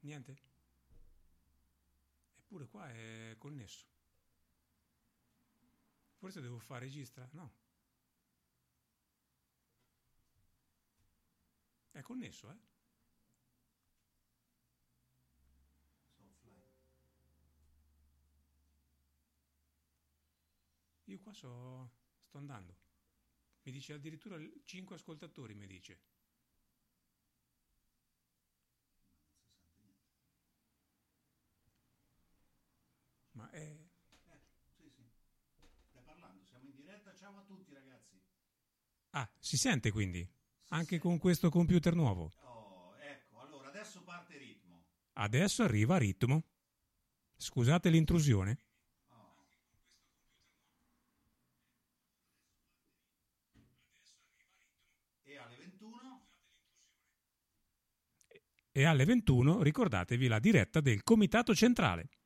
Niente? Eppure qua è connesso. Forse devo fare registra? No. È connesso, eh? Io qua sto andando. Mi dice addirittura 5 ascoltatori, mi dice. Ma è... Sì, sì. Stai parlando, siamo in diretta. Ciao a tutti, ragazzi. Ah, si sente quindi? Si Anche sente. con questo computer nuovo. Oh, ecco, allora adesso parte ritmo. Adesso arriva a ritmo. Scusate l'intrusione. Oh. E alle 21. E alle 21 ricordatevi la diretta del Comitato Centrale.